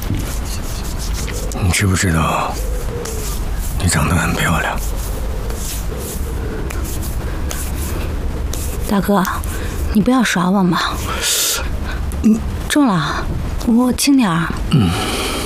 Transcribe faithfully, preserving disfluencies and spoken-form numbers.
你知不知道，你长得很漂亮？ 大哥，你不要耍我嘛。嗯，中了，我轻点儿。嗯。